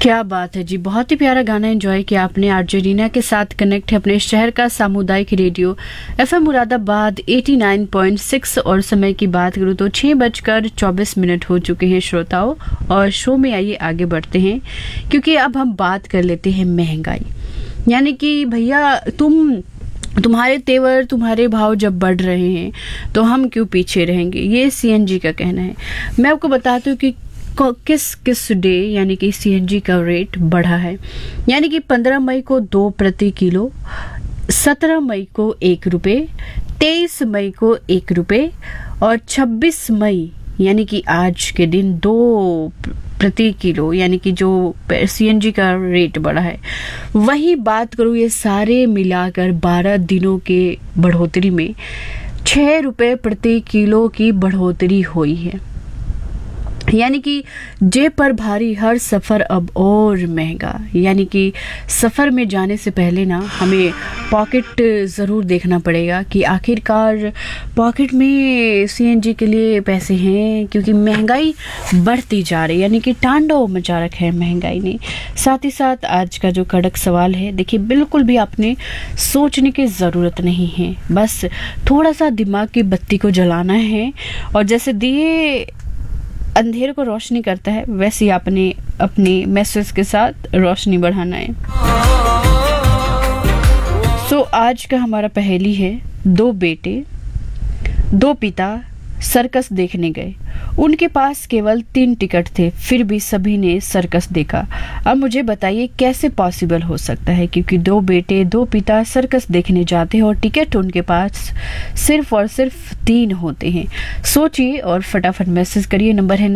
क्या बात है जी, बहुत ही प्यारा गाना एंजॉय किया आपने। आरजे रीना के साथ कनेक्ट है अपने शहर का सामुदायिक रेडियो एफएम मुरादाबाद 89.6। और समय की बात करूँ तो 6:24 हो चुके हैं श्रोताओं। और शो में आइए आगे बढ़ते हैं, क्योंकि अब हम बात कर लेते हैं महंगाई। यानी कि भैया तुम्हारे तेवर, तुम्हारे भाव जब बढ़ रहे हैं तो हम क्यों पीछे रहेंगे, ये सीएनजी का कहना है। मैं आपको बताती हूँ कि किस डे यानी कि सीएनजी का रेट बढ़ा है। यानी कि 15 मई को 2 प्रति किलो, 17 मई को 1 रुपये, 23 मई को 1 रुपये और 26 मई यानी कि आज के दिन 2 प्रति किलो यानी कि जो सीएनजी का रेट बढ़ा है। वही बात करूँ, ये सारे मिलाकर 12 दिनों के बढ़ोतरी में 6 रुपये प्रति किलो की बढ़ोतरी हुई है। यानी कि जेब पर भारी हर सफ़र अब और महंगा। यानी कि सफ़र में जाने से पहले ना हमें पॉकेट ज़रूर देखना पड़ेगा कि आखिरकार पॉकेट में सीएनजी के लिए पैसे हैं, क्योंकि महंगाई बढ़ती जा रही है। यानी कि तांडव मचा रखा है महंगाई ने। साथ ही साथ आज का जो कड़क सवाल है, देखिए बिल्कुल भी आपने सोचने की ज़रूरत नहीं है, बस थोड़ा सा दिमाग की बत्ती को जलाना है। और जैसे दिए अंधेर को रोशनी करता है, वैसे ही आपने अपने मैसेज के साथ रोशनी बढ़ाना है। आज का हमारा पहेली है, 2 बेटे 2 पिता सर्कस देखने गए। उनके पास केवल 3 टिकट थे, फिर भी सभी ने सर्कस देखा। अब मुझे बताइए कैसे पॉसिबल हो सकता है, क्योंकि 2 बेटे 2 पिता सर्कस देखने जाते हैं और टिकट उनके पास सिर्फ और सिर्फ 3 होते हैं। सोचिए और फटाफट मैसेज करिए। नंबर है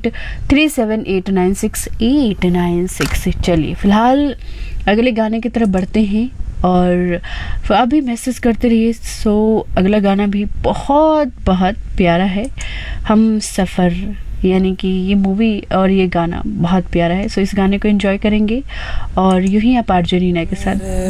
9837896896। चलिए फिलहाल अगले गाने की तरफ बढ़ते हैं और अभी मैसेज करते रहिए। अगला गाना भी बहुत बहुत प्यारा है, हम सफ़र, यानी कि ये मूवी और ये गाना बहुत प्यारा है। इस गाने को एंजॉय करेंगे और यूं ही आप आरजे रीना के साथ